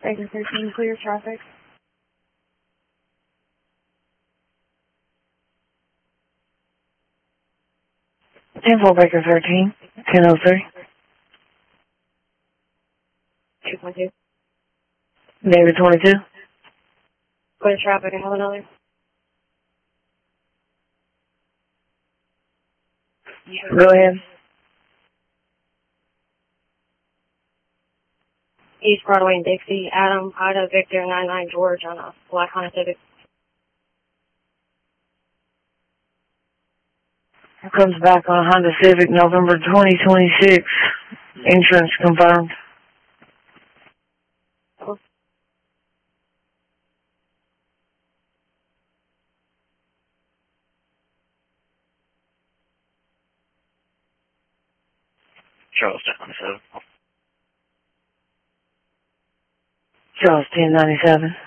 Baker 13, clear traffic. Info Baker 13, 1003. 2.2. David 22. Clear traffic, I have another. Go ahead. East Broadway and Dixie, Adam, Ida, Victor, 99 George on a black Honda Civic. Comes back on a Honda Civic, November 2026. Insurance confirmed. Charlestown, so. Charles 1097.